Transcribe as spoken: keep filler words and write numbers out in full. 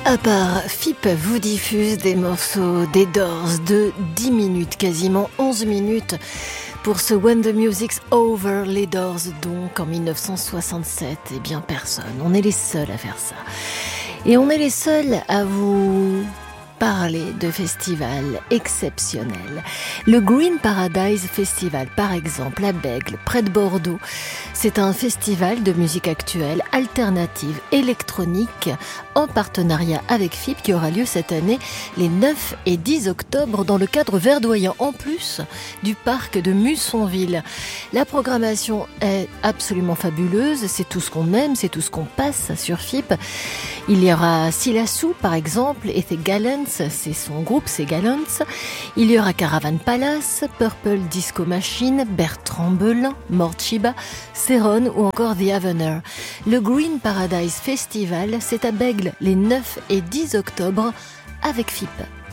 À part, F I P vous diffuse des morceaux des Doors de dix minutes, quasiment onze minutes, pour ce When the Music's Over, les Doors, donc en dix-neuf cent soixante-sept. Eh bien, personne. On est les seuls à faire ça. Et on est les seuls à vous parler de festivals exceptionnels. Le Green Paradise Festival, par exemple, à Bègles, près de Bordeaux, c'est un festival de musique actuelle, alternative, électronique, en partenariat avec F I P, qui aura lieu cette année les neuf et dix octobre dans le cadre verdoyant, en plus du parc de Mussonville. La programmation est absolument fabuleuse, c'est tout ce qu'on aime, c'est tout ce qu'on passe sur F I P. Il y aura Silassou, par exemple, et The Gallants, c'est son groupe, c'est Gallants. Il y aura Caravan Palace, Purple Disco Machine, Bertrand Belin, Morchiba, Céron ou encore The Avener. Le Green Paradise Festival, c'est à Bègles les neuf et dix octobre avec F I P.